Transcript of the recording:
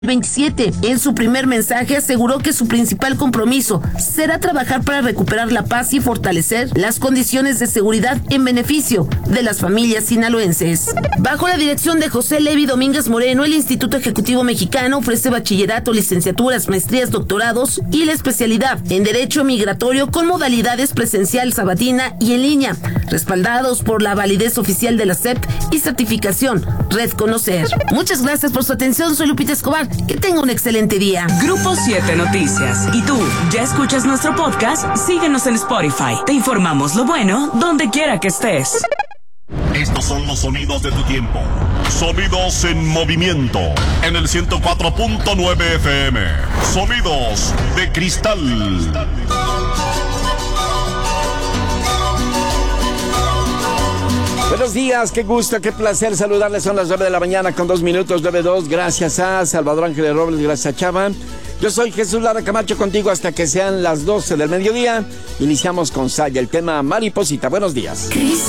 27. En su primer mensaje aseguró que su principal compromiso será trabajar para recuperar la paz y fortalecer las condiciones de seguridad en beneficio de las familias sinaloenses. Bajo la dirección de José Levi Domínguez Moreno, el Instituto Ejecutivo Mexicano ofrece bachillerato, licenciaturas, maestrías, doctorados y la especialidad en Derecho Migratorio con modalidades presencial, sabatina y en línea, respaldados por la validez oficial de la SEP y certificación Red Conocer. Muchas gracias por su atención. Soy Lupita Escobar. Que tenga un excelente día. Grupo 7 Noticias. ¿Y tú, ya escuchas nuestro podcast? Síguenos en Spotify. Te informamos lo bueno donde quiera que estés. Estos son los sonidos de tu tiempo. Sonidos en movimiento. En el 104.9 FM. Sonidos de cristal. Buenos días, qué gusto, qué placer saludarles. Son las 9 de la mañana con 2 minutos, 9:02. Gracias a Salvador Ángeles Robles, gracias a Chava. Yo soy Jesús Lara Camacho, contigo hasta que sean las 12 del mediodía. Iniciamos con Saya, el tema Mariposita. Buenos días.